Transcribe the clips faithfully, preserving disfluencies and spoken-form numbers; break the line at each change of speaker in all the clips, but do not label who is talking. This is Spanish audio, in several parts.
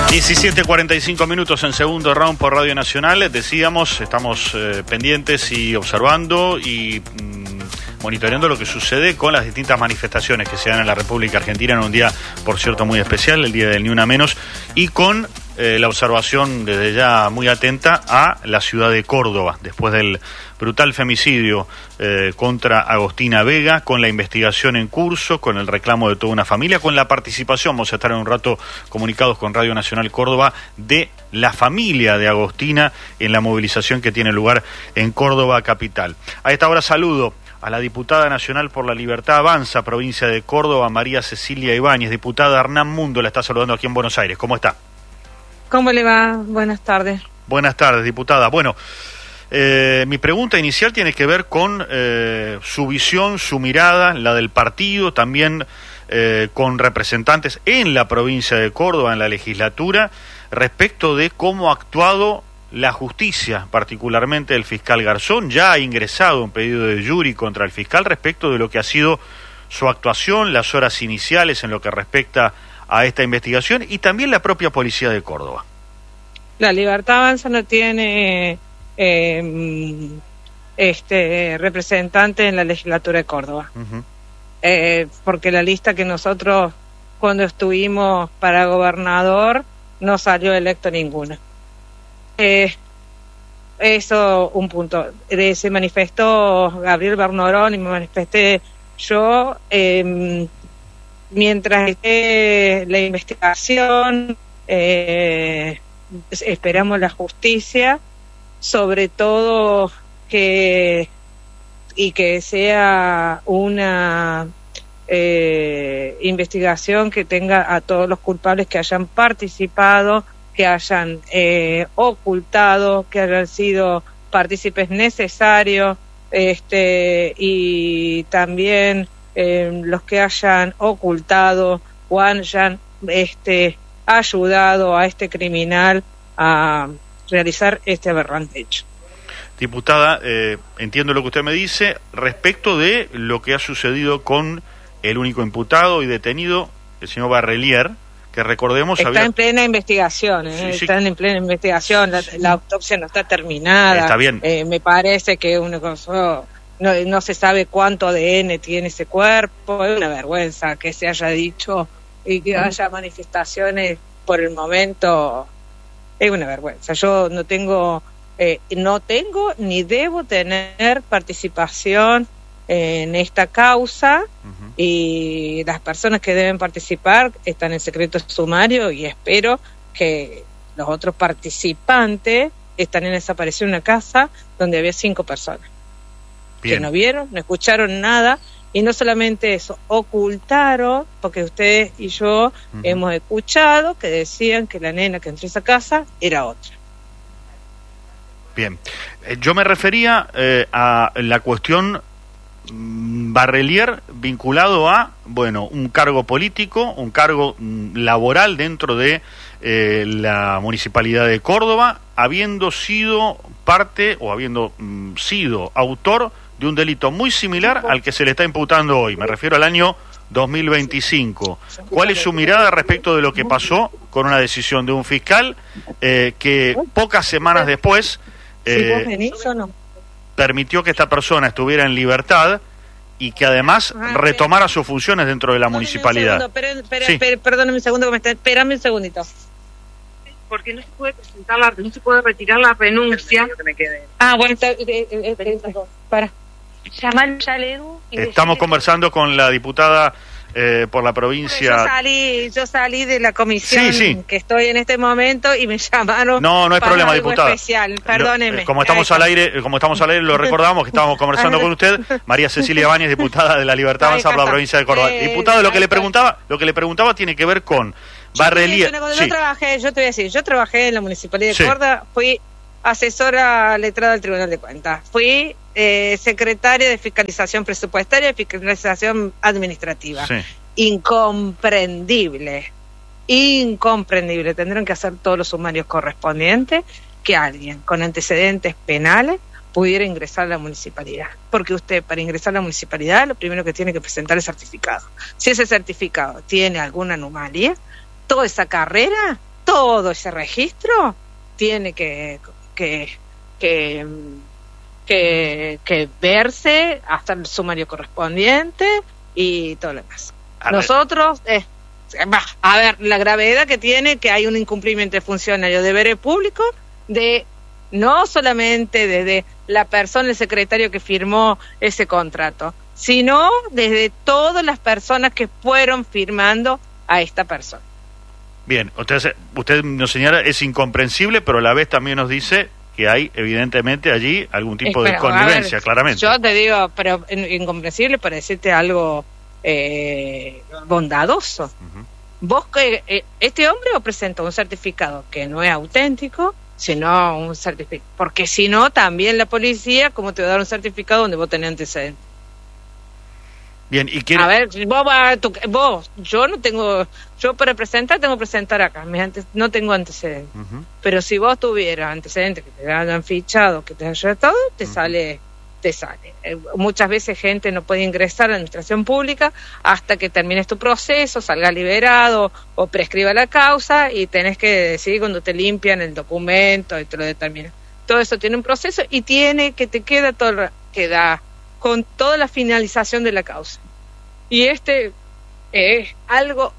diecisiete cuarenta y cinco minutos en segundo round por Radio Nacional. Decíamos, estamos eh, pendientes y observando y mm, monitoreando lo que sucede con las distintas manifestaciones que se dan en la República Argentina en un día, por cierto, muy especial, el día del Ni Una Menos, y con eh, la observación desde ya muy atenta a la ciudad de Córdoba, después del brutal femicidio eh, contra Agostina Vega, con la investigación en curso, con el reclamo de toda una familia, con la participación, vamos a estar en un rato comunicados con Radio Nacional Córdoba, de la familia de Agostina en la movilización que tiene lugar en Córdoba capital. A esta hora saludo a la diputada nacional por la Libertad Avanza, provincia de Córdoba, María Cecilia Ibáñez. Diputada, Hernán Mundo la está saludando aquí en Buenos Aires. ¿Cómo está?
¿Cómo le va? Buenas tardes.
Buenas tardes, diputada. Bueno, eh, mi pregunta inicial tiene que ver con eh, su visión, su mirada, la del partido, también eh, con representantes en la provincia de Córdoba, en la legislatura, respecto de cómo ha actuado la justicia, particularmente el fiscal Garzón. Ya ha ingresado un pedido de juri contra el fiscal respecto de lo que ha sido su actuación, las horas iniciales en lo que respecta a esta investigación, y también la propia policía de Córdoba.
La Libertad Avanza no tiene eh, este representante en la legislatura de Córdoba, uh-huh. eh, porque la lista que nosotros cuando estuvimos para gobernador no salió electo ninguna. Eh, eso un punto. Eh, se manifestó Gabriel Bernorón y me manifesté yo. Eh, mientras esté la investigación, eh, esperamos la justicia, sobre todo que y que sea una eh, investigación que tenga a todos los culpables que hayan participado, que hayan eh, ocultado, que hayan sido partícipes necesarios, este y también eh, los que hayan ocultado o hayan este ayudado a este criminal a realizar este aberrante hecho.
Diputada, eh, entiendo lo que usted me dice respecto de lo que ha sucedido con el único imputado y detenido, el señor Barrelier, que recordemos
está
había...
en plena investigación, ¿eh? sí, sí. Están en plena investigación, la, la autopsia no está terminada.
Está bien.
Eh, me parece que una cosa, no, no se sabe cuánto A D N tiene ese cuerpo. Es una vergüenza que se haya dicho y que haya manifestaciones por el momento. Es una vergüenza. Yo no tengo, eh, no tengo ni debo tener participación en esta causa, uh-huh. y las personas que deben participar están en secreto sumario, y espero que los otros participantes están en desaparecer una casa donde había cinco personas. Bien. Que no vieron, no escucharon nada, y no solamente eso, ocultaron, porque ustedes y yo uh-huh. hemos escuchado que decían que la nena que entró a esa casa era otra.
Bien, eh, yo me refería eh, a la cuestión Barrelier vinculado a, bueno, un cargo político, un cargo mm, laboral dentro de eh, la Municipalidad de Córdoba, habiendo sido parte o habiendo mm, sido autor de un delito muy similar al que se le está imputando hoy. Me refiero al año dos mil veinticinco. ¿Cuál es su mirada respecto de lo que pasó con una decisión de un fiscal eh, que pocas semanas después eh, permitió que esta persona estuviera en libertad y que además ah, retomara sus funciones dentro de la municipalidad?
Un segundo, pero, pero, sí. pero, perdóname un segundo, que me está, espérame un segundito. Porque no se puede presentar la, no se puede retirar la renuncia. Ah, bueno, está, eh, eh, eh, eh, para. Llamar ya le
Estamos conversando con la diputada eh, por la provincia.
Yo salí, yo salí de la comisión, sí, sí. que estoy en este momento, y me llamaron.
No, no hay
para
problema,
algo
diputada.
Especial. Perdóneme.
Lo, como estamos al aire, como estamos al aire, lo recordamos que estábamos conversando con usted, María Cecilia Ibáñez, diputada de la Libertad Avanza por la provincia de Córdoba. Eh, Diputada, lo que le preguntaba, lo que le preguntaba tiene que ver con Barrelier.
Yo, sí. yo trabajé, yo te voy a decir, yo trabajé en la Municipalidad de sí. Córdoba, fui asesora letrada del Tribunal de Cuentas, fui eh, secretaria de Fiscalización Presupuestaria y Fiscalización Administrativa. Sí. Incomprendible, incomprendible. Tendrán que hacer todos los sumarios correspondientes que alguien con antecedentes penales pudiera ingresar a la municipalidad. Porque usted, para ingresar a la municipalidad, lo primero que tiene que presentar es certificado. Si ese certificado tiene alguna anomalía, toda esa carrera todo ese registro tiene que que que, que, que verse hasta el sumario correspondiente y todo lo demás. A Nosotros, eh, a ver, la gravedad que tiene que hay un incumplimiento de funcionario de deberes públicos, de no solamente desde la persona, el secretario que firmó ese contrato, sino desde todas las personas que fueron firmando a esta persona.
Bien, usted, usted nos señala, es incomprensible, pero a la vez también nos dice que hay evidentemente allí algún tipo Espera, de connivencia, ver, claramente.
Yo te digo, pero incomprensible para decirte algo eh, bondadoso. Uh-huh. Vos que eh, este hombre os presenta un certificado que no es auténtico, sino un certificado, porque si no también la policía, ¿cómo te va a dar un certificado donde vos tenés antecedentes?
Bien, y quiere...
A ver, vos, tú, vos, yo no tengo, yo para presentar tengo que presentar acá, mis antes, no tengo antecedentes. Uh-huh. Pero si vos tuvieras antecedentes que te hayan fichado, que te hayan todo, te uh-huh. sale, te sale. Eh, muchas veces gente no puede ingresar a la administración pública hasta que termines tu proceso, salga liberado o prescriba la causa y tenés que decidir cuando te limpian el documento y te lo determinan. Todo eso tiene un proceso y tiene que te queda todo, queda con toda la finalización de la causa. Y este es algo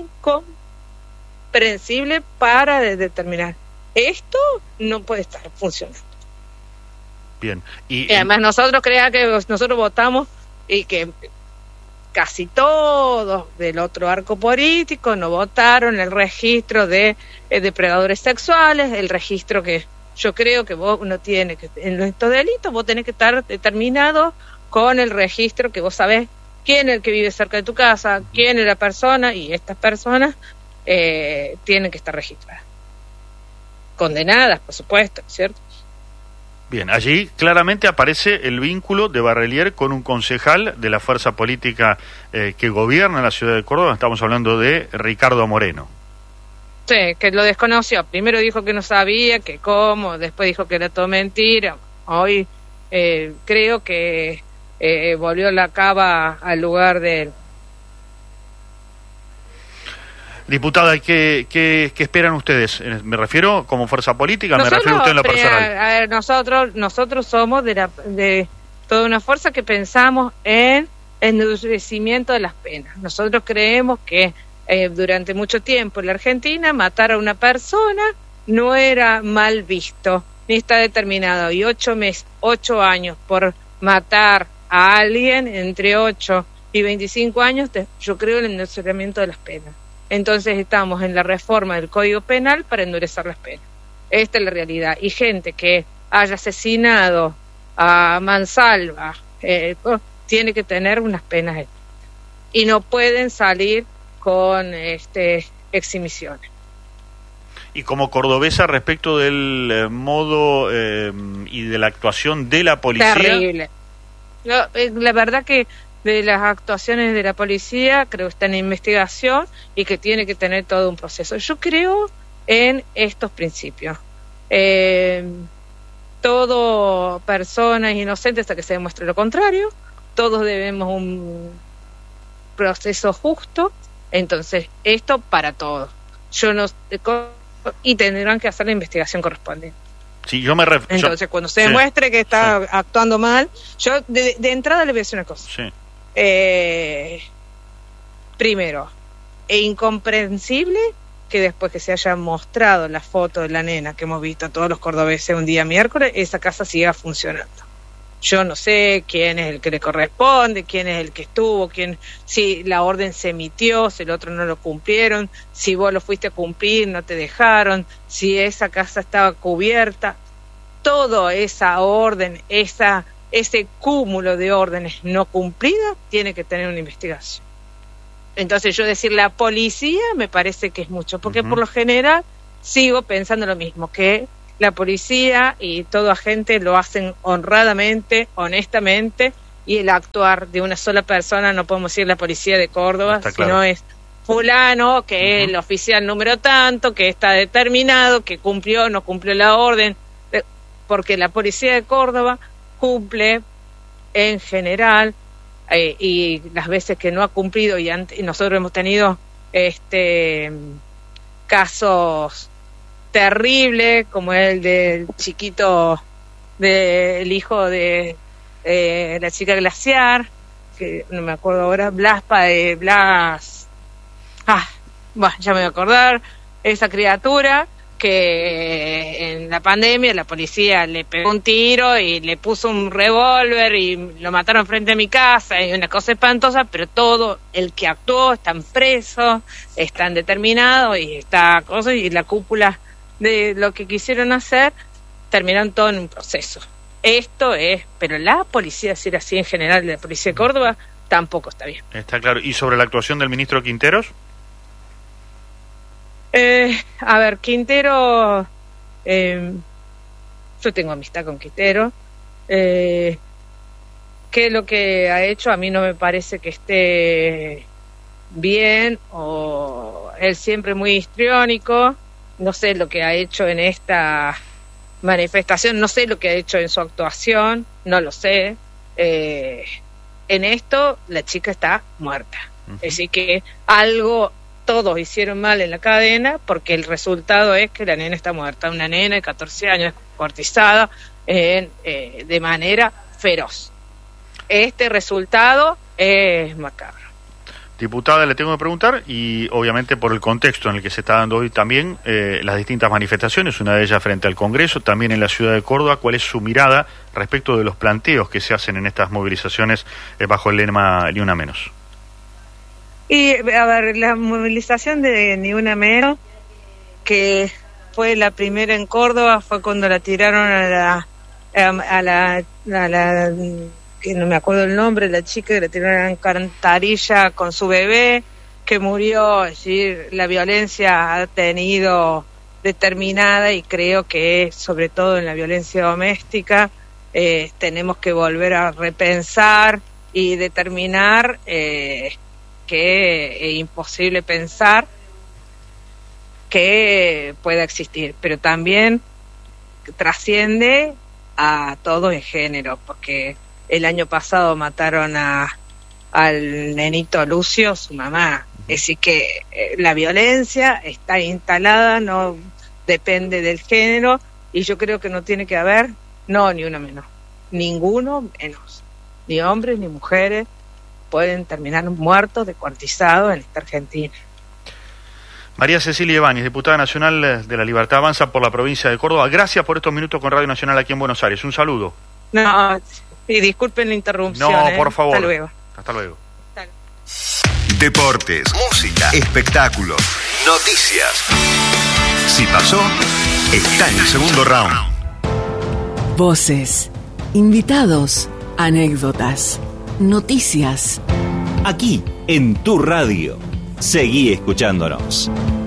incomprensible para determinar. Esto no puede estar funcionando.
Bien. Y,
y además nosotros creemos que nosotros votamos y que casi todos del otro arco político no votaron el registro de eh, depredadores sexuales, el registro que yo creo que vos no tiene que, en estos delitos vos tenés que estar determinado con el registro que vos sabés quién es el que vive cerca de tu casa, quién es la persona, y estas personas eh, tienen que estar registradas. Condenadas, por supuesto, ¿cierto?
Bien, allí claramente aparece el vínculo de Barrelier con un concejal de la fuerza política eh, que gobierna la ciudad de Córdoba. Estamos hablando de Ricardo Moreno.
Sí, que lo desconoció. Primero dijo que no sabía, que cómo, después dijo que era todo mentira. Hoy eh, creo que Eh, volvió la cava al lugar de él.
Diputada, ¿qué, qué, qué esperan ustedes? Me refiero como fuerza política, nosotros, me refiero a usted en lo personal.
A ver, nosotros, nosotros somos de, la, de toda una fuerza que pensamos en el endurecimiento de las penas. Nosotros creemos que eh, durante mucho tiempo en la Argentina matar a una persona no era mal visto, ni está determinado. Y ocho meses, ocho años por matar a alguien entre ocho y veinticinco años, yo creo en el endurecimiento de las penas. Entonces estamos en la reforma del Código Penal para endurecer las penas. Esta es la realidad. Y gente que haya asesinado a mansalva eh, tiene que tener unas penas estrictas. Y no pueden salir con este exhibiciones.
Y como cordobesa, respecto del eh, modo eh, y de la actuación de la policía...
Terrible. La, la verdad que de las actuaciones de la policía creo que está en investigación y que tiene que tener todo un proceso. Yo creo en estos principios. Eh, todo persona inocente hasta que se demuestre lo contrario. Todos debemos un proceso justo. Entonces, esto para todos. Yo no y tendrán que hacer la investigación correspondiente.
Sí, yo me ref...
Entonces,
yo...
cuando se demuestre sí, que está
sí.
actuando mal, yo de, de entrada le voy a decir una cosa.
Sí.
Eh, primero, es incomprensible que después que se haya mostrado la foto de la nena que hemos visto a todos los cordobeses un día miércoles, esa casa siga funcionando. Yo no sé quién es el que le corresponde, quién es el que estuvo, quién, si la orden se emitió, si el otro no lo cumplieron, si vos lo fuiste a cumplir, no te dejaron, si esa casa estaba cubierta. Toda esa orden, esa, ese cúmulo de órdenes no cumplidas, tiene que tener una investigación. Entonces yo decir la policía me parece que es mucho, porque uh-huh. por lo general sigo pensando lo mismo, que la policía y todo agente lo hacen honradamente, honestamente, y el actuar de una sola persona, no podemos decir la policía de Córdoba, está sino claro. es fulano, que uh-huh. es el oficial número tanto, que está determinado, que cumplió, no cumplió la orden, porque la policía de Córdoba cumple en general, eh, y las veces que no ha cumplido, y, ante, y nosotros hemos tenido este casos terribles, como el del chiquito, del hijo de eh, la chica glaciar, que no me acuerdo ahora, Blas, eh, Blas, ah, bueno, ya me voy a acordar, esa criatura que en la pandemia la policía le pegó un tiro y le puso un revólver y lo mataron frente a mi casa, y una cosa espantosa, pero todo el que actuó están presos, están determinados y está cosa, y la cúpula de lo que quisieron hacer terminaron todo en un proceso. Esto es, pero la policía, decir así en general, la policía de Córdoba tampoco está bien.
Está claro. ¿Y sobre la actuación del ministro Quinteros?
Eh, a ver, Quintero, eh, yo tengo amistad con Quintero, eh, que lo que ha hecho a mí no me parece que esté bien, o él siempre muy histriónico, no sé lo que ha hecho en esta manifestación, no sé lo que ha hecho en su actuación, no lo sé, eh, en esto la chica está muerta, uh-huh. Así que algo... Todos hicieron mal en la cadena, porque el resultado es que la nena está muerta, una nena de catorce años descuartizada en, eh, de manera feroz. Este resultado es macabro.
Diputada, le tengo que preguntar, y obviamente por el contexto en el que se está dando hoy también, eh, las distintas manifestaciones, una de ellas frente al Congreso, también en la ciudad de Córdoba, ¿cuál es su mirada respecto de los planteos que se hacen en estas movilizaciones eh, bajo el lema Ni Una Menos?
Y, a ver, la movilización de Ni Una Menos, que fue la primera en Córdoba, fue cuando la tiraron a la, a la, a la, que no me acuerdo el nombre, la chica que la tiraron en alcantarilla con su bebé, que murió. Es decir, la violencia ha tenido determinada, y creo que sobre todo en la violencia doméstica eh, tenemos que volver a repensar y determinar eh, que es imposible pensar que pueda existir, pero también trasciende a todo en género, porque el año pasado mataron a al nenito Lucio, su mamá. Así que eh, la violencia está instalada, no depende del género, y yo creo que no tiene que haber, no, ni uno menos, ninguno menos, ni hombres ni mujeres pueden terminar muertos, descuartizados en esta Argentina.
María Cecilia Ibáñez, diputada nacional de La Libertad Avanza por la provincia de Córdoba. Gracias por estos minutos con Radio Nacional aquí en Buenos Aires. Un saludo.
No, y disculpen la interrupción.
No,
¿eh?
por favor.
Hasta luego.
Hasta luego.
Hasta luego.
Deportes, música, espectáculos, noticias. Si pasó, está en el segundo round.
Voces, invitados, anécdotas, noticias.
Aquí, en tu radio. Seguí escuchándonos.